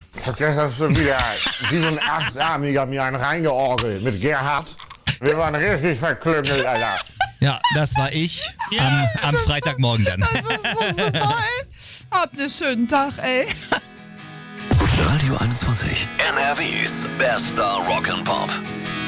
Ich hab gestern schon wieder wie so ein Achtarmiger mir einen reingeorgelt mit Gerhard. Wir waren richtig verklüngelt, Alter. Ja, das war ich am Freitagmorgen dann. Das ist so super, ey. Habt einen schönen Tag, ey. Radio 21. NRWs bester Rock'n'Pop.